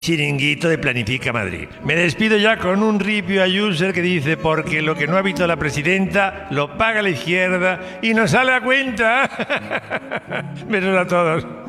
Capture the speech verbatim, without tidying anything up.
Chiringuito de Planifica Madrid. Me despido ya con un review a user que dice: porque lo que no ha visto la presidenta lo paga la izquierda y nos sale a cuenta. Besos a todos.